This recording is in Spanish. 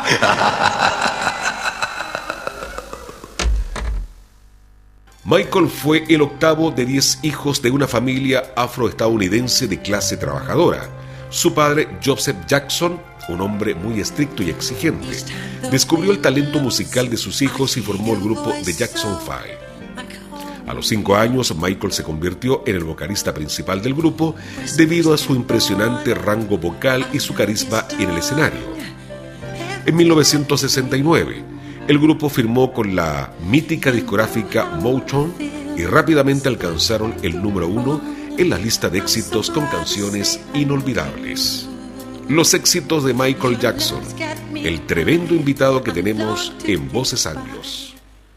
Michael fue el octavo de 10 hijos de una familia afroestadounidense de clase trabajadora. Su padre, Joseph Jackson, un hombre muy estricto y exigente, descubrió el talento musical de sus hijos y formó el grupo The Jackson 5. A los 5 años, Michael se convirtió en el vocalista principal del grupo debido a su impresionante rango vocal y su carisma en el escenario. En 1969, el grupo firmó con la mítica discográfica Motown y rápidamente alcanzaron el número 1 en la lista de éxitos con canciones inolvidables. Los éxitos de Michael Jackson, el tremendo invitado que tenemos en Voces Anglos.